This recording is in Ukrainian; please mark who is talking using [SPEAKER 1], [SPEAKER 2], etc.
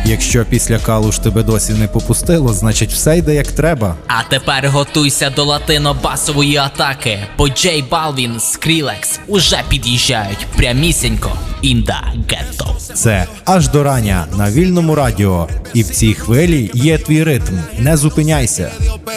[SPEAKER 1] Якщо після Калуш тебе досі не попустило, значить все йде як треба.
[SPEAKER 2] А тепер готуйся до латино-басової атаки, бо Джей Балвін, Скрілекс уже під'їжджають прямісінько інда гетто.
[SPEAKER 1] Це аж до рання на вільному радіо. І в цій хвилі є твій ритм. Не зупиняйся.